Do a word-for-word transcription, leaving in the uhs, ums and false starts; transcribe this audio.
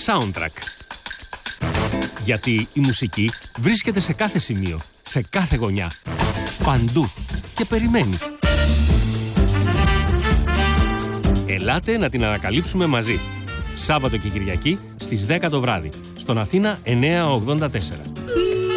Soundtrack. Γιατί η μουσική βρίσκεται σε κάθε σημείο, σε κάθε γωνιά, παντού και περιμένει. Ελάτε να την ανακαλύψουμε μαζί. Σάββατο και Κυριακή στις δέκα το βράδυ, στον Αθήνα εννιακόσια ογδόντα τέσσερα.